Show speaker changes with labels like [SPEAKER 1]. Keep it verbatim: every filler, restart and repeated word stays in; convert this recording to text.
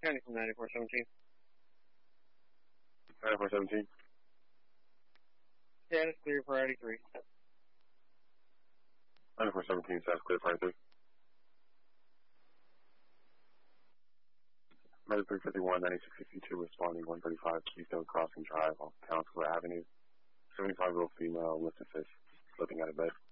[SPEAKER 1] County from ninety-four seventeen.
[SPEAKER 2] ninety-four seventeen.
[SPEAKER 1] Status clear priority three.
[SPEAKER 2] ninety-four seventeen, status clear priority three. ninety-three fifty-one, ninety-six sixty-two, responding one thirty-five Keystone Crossing Drive off Council Avenue. seventy-five year old female with assist, slipping out of bed.